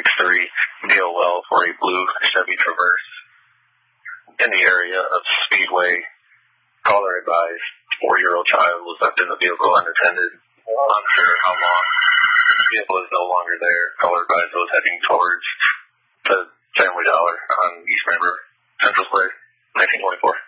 663 DOL for a blue Chevy Traverse in the area of Speedway. Caller advised 4-year-old child was left in the vehicle unattended. Unsure how long. The vehicle is no longer there. Caller advised was heading towards the Family Dollar on East Member, Central Square, 1924.